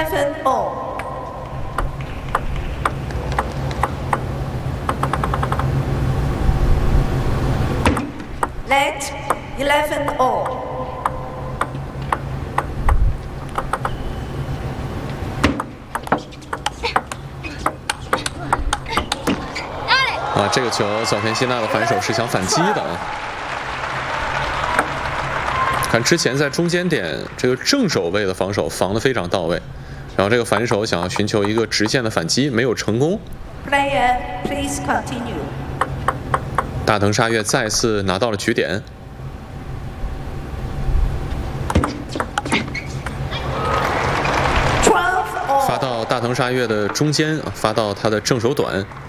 11 all. Net 11 all. 这个球，小田希娜的反手是想反击的啊。看之前在中间点这个正手位的防守防得非常到位，然后这个反手想要寻求一个直线的反击，没有成功。 Player, please continue. 大藤沙月再次拿到了局点。 发到大藤沙月的中间，发到他的正手短。